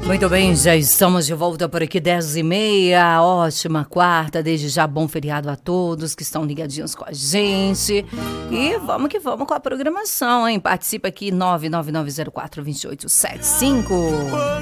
Muito bem, já estamos de volta por aqui, 10h30, ótima quarta, desde já bom feriado a todos que estão ligadinhos com a gente. E vamos que vamos com a programação, hein? Participa aqui, 999042875.